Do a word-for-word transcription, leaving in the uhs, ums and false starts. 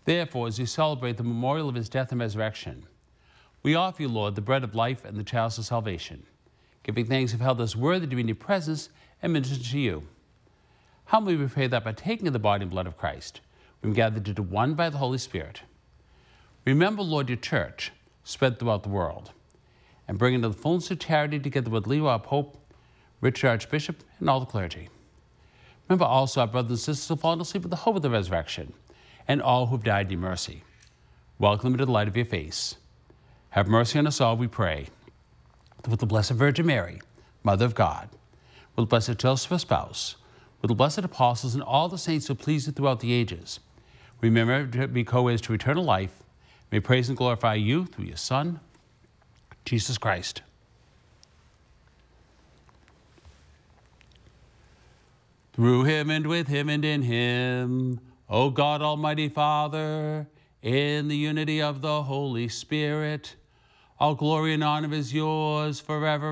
Therefore, as we celebrate the memorial of his death and resurrection, we offer you, Lord, the bread of life and the chalice of salvation, giving thanks you've held us worthy to be in your presence and minister to you. Humbly we pray that by taking of the body and blood of Christ, we may gathered into one by the Holy Spirit. Remember, Lord, your church spread throughout the world, and bring into the fullness of charity together with Leo, our Pope, Richard, Archbishop, and all the clergy. Remember also our brothers and sisters who have fallen asleep with the hope of the resurrection, and all who have died in your mercy. Welcome them into the light of your face. Have mercy on us all, we pray. With the Blessed Virgin Mary, Mother of God, with the Blessed Joseph, her spouse, with the blessed apostles and all the saints who pleased you throughout the ages, remember to be co-heirs to eternal life. May praise and glorify you through your Son, Jesus Christ. Through him and with him and in him, O God, Almighty Father, in the unity of the Holy Spirit, all glory and honor is yours forever